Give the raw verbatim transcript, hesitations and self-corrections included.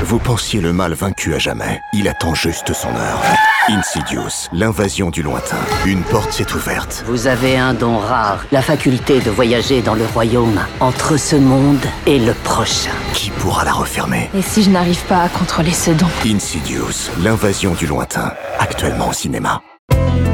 Vous pensiez le mal vaincu à jamais. Il attend juste son heure. Insidious, l'invasion du lointain. Une porte s'est ouverte. Vous avez un don rare, la faculté de voyager dans le royaume, entre ce monde et le prochain. Qui pourra la refermer? Et si je n'arrive pas à contrôler ce don? Insidious, l'invasion du lointain. Actuellement au cinéma.